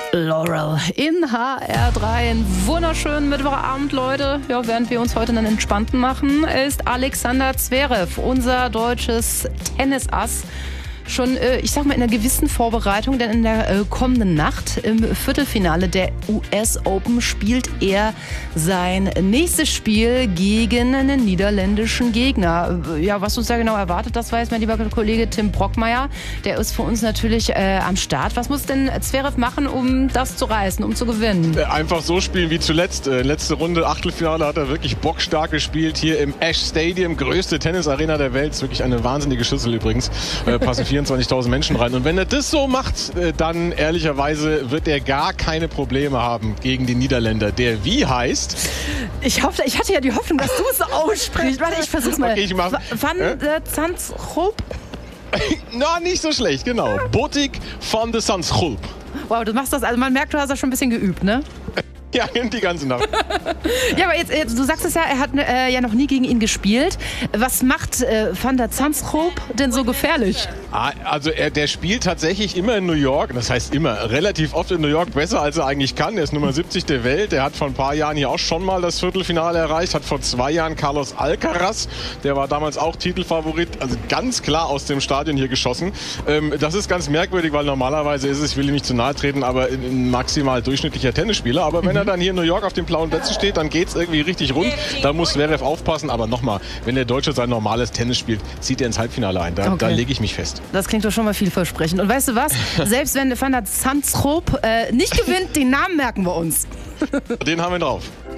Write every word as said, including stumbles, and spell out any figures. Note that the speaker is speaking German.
Laurel in H R drei. Einen wunderschönen Mittwochabend, Leute. Ja, während wir uns heute einen entspannten machen, ist Alexander Zverev, unser deutsches Tennisass, schon, ich sag mal, in einer gewissen Vorbereitung, denn in der äh, kommenden Nacht im Viertelfinale der U S Open spielt er sein nächstes Spiel gegen einen niederländischen Gegner. Ja, was uns da genau erwartet, das weiß mein lieber Kollege Tim Brockmeier. Der ist für uns natürlich äh, am Start. Was muss denn Zverev machen, um das zu reißen, um zu gewinnen? Einfach so spielen wie zuletzt. Äh, letzte Runde, Achtelfinale, hat er wirklich bockstark gespielt. Hier im Ash Stadium, größte Tennisarena der Welt. Ist wirklich eine wahnsinnige Schüssel übrigens. Äh, passen vierundzwanzigtausend Menschen rein. Und wenn er das so macht, dann ehrlicherweise wird er gar keine Probleme haben gegen den Niederländer, der wie heißt? Ich hoffe, ich hatte ja die Hoffnung, dass du es so aussprichst. Warte, ich versuch's mal. Okay, ich mach. Van äh? der Zandschulp? Na, nicht so schlecht, genau. Botic van de Zandschulp. Wow, du machst das, also man merkt, du hast das schon ein bisschen geübt, ne? Ja, die ganze Nacht. Ja, aber jetzt, jetzt, du sagst es ja, er hat äh, ja noch nie gegen ihn gespielt. Was macht äh, Van der Zandschulp denn so gefährlich? Ah, also er, der spielt tatsächlich immer in New York. Das heißt immer, relativ oft in New York, besser als er eigentlich kann. Er ist Nummer siebzig der Welt. Er hat vor ein paar Jahren hier auch schon mal das Viertelfinale erreicht. Hat vor zwei Jahren Carlos Alcaraz, der war damals auch Titelfavorit, also ganz klar aus dem Stadion hier geschossen. Ähm, das ist ganz merkwürdig, weil normalerweise ist es, ich will ihm nicht zu nahe treten, aber ein maximal durchschnittlicher Tennisspieler. Aber wenn er dann hier in New York auf den blauen Plätzen steht, dann geht's irgendwie richtig rund. Da muss Zverev aufpassen. Aber nochmal, wenn der Deutsche sein normales Tennis spielt, zieht er ins Halbfinale ein. Da, okay. da lege ich mich fest. Das klingt doch schon mal vielversprechend. Und weißt du was? Selbst wenn Van der Zandschulp äh, nicht gewinnt, den Namen merken wir uns. Den haben wir drauf.